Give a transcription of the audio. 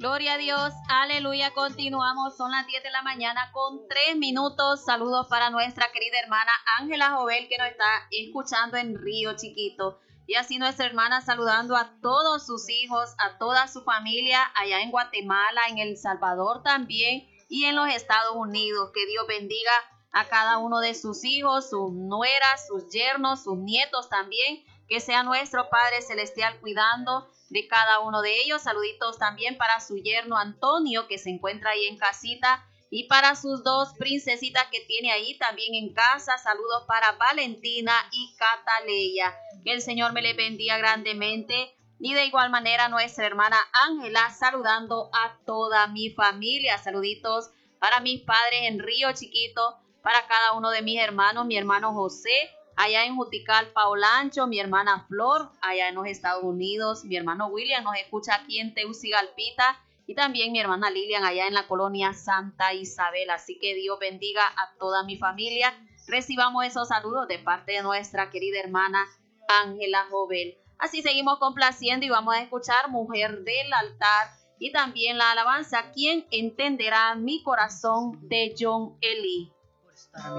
Gloria a Dios, aleluya, continuamos, son las 10 de la mañana con 3 minutos. Saludos para nuestra querida hermana Ángela Jovel que nos está escuchando en Río Chiquito. Y así nuestra hermana saludando a todos sus hijos, a toda su familia allá en Guatemala, en El Salvador también y en los Estados Unidos. Que Dios bendiga a cada uno de sus hijos, sus nueras, sus yernos, sus nietos también. Que sea nuestro Padre Celestial cuidando de cada uno de ellos. Saluditos también para su yerno Antonio, que se encuentra ahí en casita, y para sus dos princesitas que tiene ahí también en casa. Saludos para Valentina y Cataleya. Que el Señor me les bendiga grandemente. Y de igual manera nuestra hermana Ángela saludando a toda mi familia. Saluditos para mis padres en Río Chiquito, para cada uno de mis hermanos, mi hermano José, allá en Juticalpa, Olancho, mi hermana Flor, allá en los Estados Unidos, mi hermano William nos escucha aquí en Tegucigalpita, y también mi hermana Lilian allá en la colonia Santa Isabel. Así que Dios bendiga a toda mi familia. Recibamos esos saludos de parte de nuestra querida hermana Ángela Jovel. Así seguimos complaciendo y vamos a escuchar Mujer del Altar y también la alabanza ¿Quién entenderá mi corazón? De John Eli.